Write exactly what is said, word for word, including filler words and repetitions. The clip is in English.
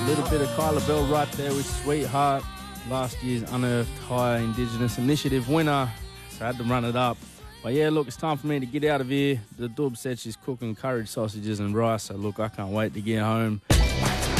little bit of Kyla Bell right there with Sweetheart, last year's Unearthed High Indigenous Initiative winner, so I had to run it up. But yeah, look, it's time for me to get out of here. The Dub said she's cooking curried sausages and rice, so look, I can't wait to get home.